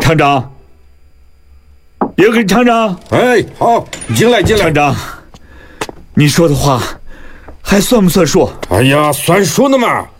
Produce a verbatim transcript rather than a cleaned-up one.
厂长，别跟厂长。 哎，好，进来进来。 厂长，你说的话还算不算数？ 哎呀，算数呢嘛！